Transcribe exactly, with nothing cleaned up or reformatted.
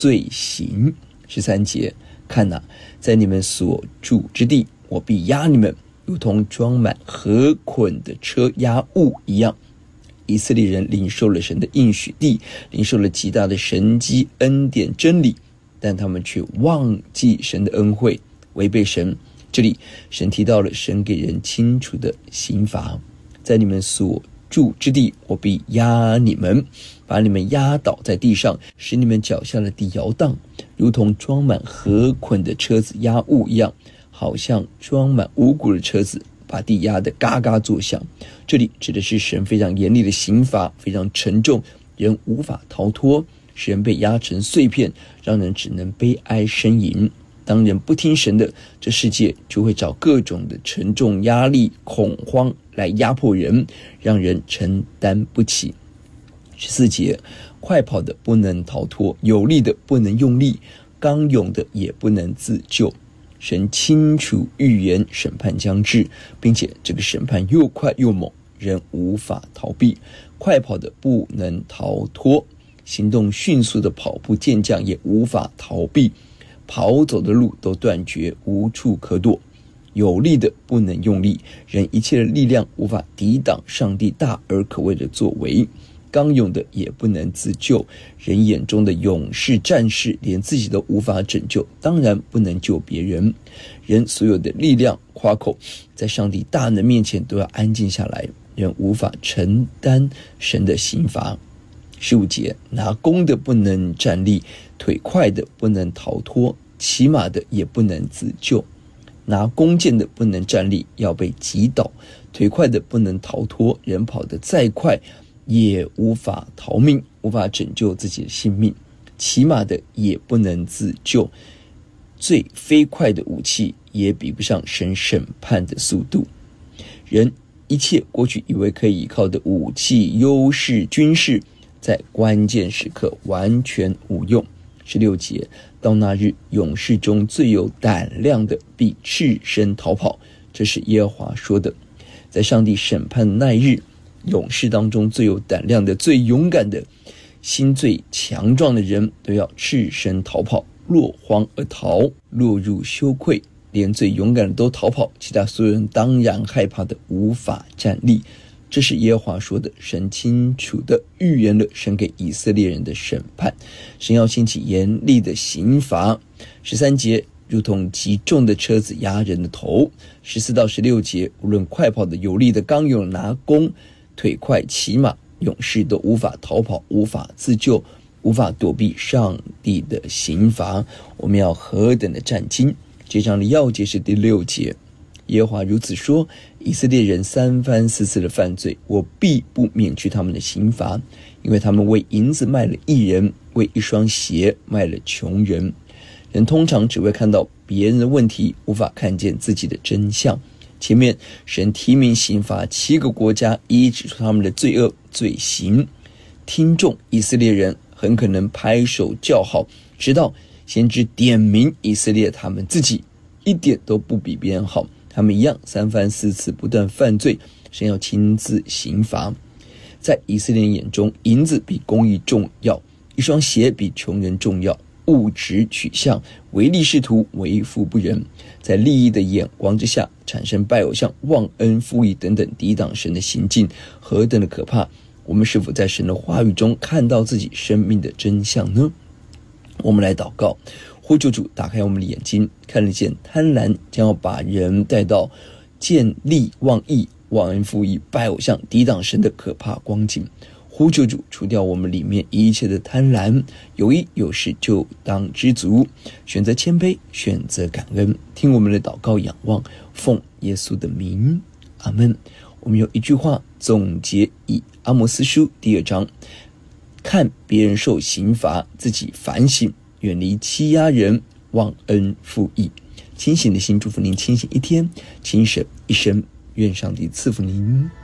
罪行。十三节，看哪，在你们所住之地，我必压你们，如同装满禾捆的车压物一样。以色列人领受了神的应许地，领受了极大的神迹恩典真理，但他们却忘记神的恩惠，违背神。这里神提到了神给人清楚的刑罚，在你们所住之地，我必压你们，把你们压倒在地上，使你们脚下的地摇荡，如同装满禾捆的车子压物一样，好像装满五谷的车子把地压得嘎嘎作响。这里指的是神非常严厉的刑罚，非常沉重，人无法逃脱，使人被压成碎片，让人只能悲哀呻吟。当人不听神的，这世界就会找各种的沉重压力、恐慌来压迫人，让人承担不起。十四节，快跑的不能逃脱，有力的不能用力，刚勇的也不能自救。神清楚预言审判将至，并且这个审判又快又猛，人无法逃避。快跑的不能逃脱，行动迅速的跑步健将也无法逃避，跑走的路都断绝，无处可躲。有力的不能用力，人一切的力量无法抵挡上帝大而可畏的作为。刚勇的也不能自救，人眼中的勇士战士连自己都无法拯救，当然不能救别人。人所有的力量夸口，在上帝大能面前都要安静下来，人无法承担神的刑罚。十五节，拿弓的不能站立，腿快的不能逃脱，骑马的也不能自救。拿弓箭的不能站立，要被击倒；腿快的不能逃脱，人跑得再快也无法逃命，无法拯救自己的性命。骑马的也不能自救，最飞快的武器也比不上神审判的速度。人一切过去以为可以依靠的武器、优势、军事，在关键时刻完全无用。十六节，到那日，勇士中最有胆量的必赤身逃跑，这是耶和华说的。在上帝审判的那一日，勇士当中最有胆量的、最勇敢的、心最强壮的人都要赤身逃跑，落荒而逃，落入羞愧。连最勇敢的都逃跑，其他所有人当然害怕的无法站立。这是耶和华说的，神清楚的预言了神给以色列人的审判，神要兴起严厉的刑罚。十三节，如同极重的车子压人的头。十四到十六节，无论快跑的、有力的、刚勇拿弓、腿快骑马，勇士都无法逃跑，无法自救，无法躲避上帝的刑罚。我们要何等的战兢！这章的要节是第六节，耶和华如此说：以色列人三番四次的犯罪，我必不免去他们的刑罚，因为他们为银子卖了义人，为一双鞋卖了穷人。人通常只会看到别人的问题，无法看见自己的真相。前面神提名刑罚七个国家，一一指出他们的罪恶罪行。听众以色列人很可能拍手叫好，直到先知点名以色列他们自己一点都不比别人好，他们一样三番四次不断犯罪，神要亲自刑罚。在以色列人眼中，银子比公义重要，一双鞋比穷人重要，物质取向，唯利是图，为富不仁，在利益的眼光之下产生拜偶像、忘恩负义等等抵挡神的行径，何等的可怕！我们是否在神的话语中看到自己生命的真相呢？我们来祷告，呼求主打开我们的眼睛，看得见贪婪将要把人带到见利忘义、忘恩负义、拜偶像、抵挡神的可怕光景。呼求主除掉我们里面一切的贪婪，有益有事就当知足，选择谦卑，选择感恩，听我们的祷告仰望，奉耶稣的名，阿们。我们有一句话总结以阿摩司书第二章，看别人受刑罚，自己反省，远离欺压人，忘恩负义。清醒的心祝福您清醒一天，清醒一生，愿上帝赐福您。